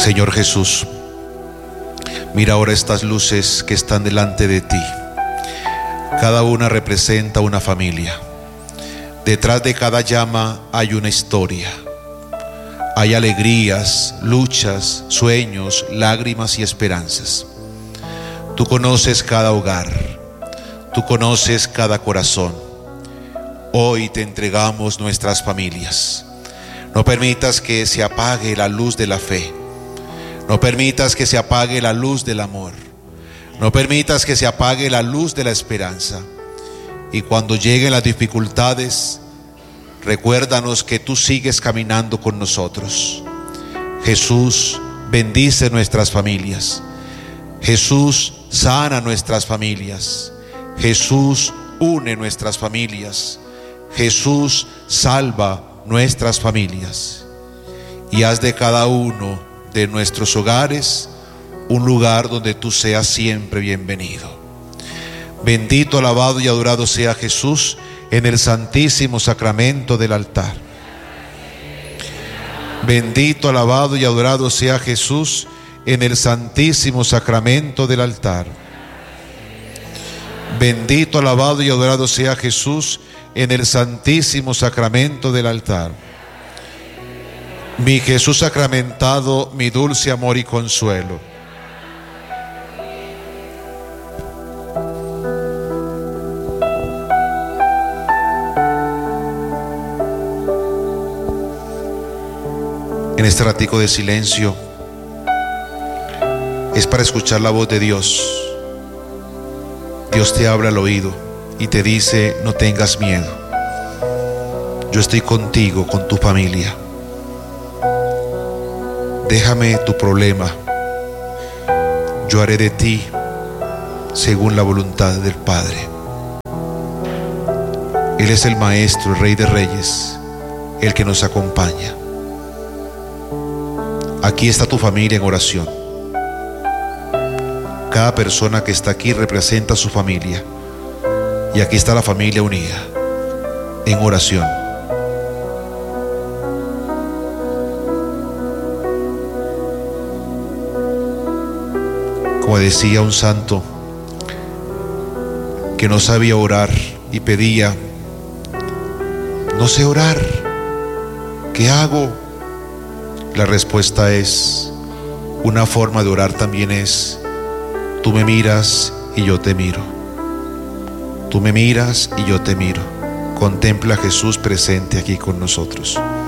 Señor Jesús, mira ahora estas luces que están delante de ti. Cada una representa una familia. Detrás de cada llama hay una historia. Hay alegrías, luchas, sueños, lágrimas y esperanzas. Tú conoces cada hogar. Tú conoces cada corazón. Hoy te entregamos nuestras familias. No permitas que se apague la luz de la fe. No permitas que se apague la luz del amor. No permitas que se apague la luz de la esperanza. Y cuando lleguen las dificultades, recuérdanos que tú sigues caminando con nosotros. Jesús, bendice nuestras familias. Jesús, sana nuestras familias. Jesús, une nuestras familias. Jesús, salva nuestras familias. Y haz de cada uno de nuestros hogares un lugar donde tú seas siempre bienvenido. Bendito, alabado y adorado sea Jesús en el santísimo sacramento del altar. Bendito, alabado y adorado sea Jesús en el santísimo sacramento del altar. Bendito, alabado y adorado sea Jesús en el santísimo sacramento del altar. Mi Jesús sacramentado, mi dulce amor y consuelo. En este ratico de silencio es para escuchar la voz de Dios. Dios te habla al oído y te dice: no tengas miedo. Yo estoy contigo, con tu familia. Déjame tu problema. Yo haré de ti según la voluntad del Padre. Él es el Maestro, el Rey de Reyes, el que nos acompaña. Aquí está tu familia en oración. Cada persona que está aquí representa a su familia. Y aquí está la familia unida en oración. Como decía un santo que no sabía orar y pedía: no sé orar, ¿qué hago? La respuesta es: una forma de orar también es: tú me miras y yo te miro. Tú me miras y yo te miro. Contempla a Jesús presente aquí con nosotros.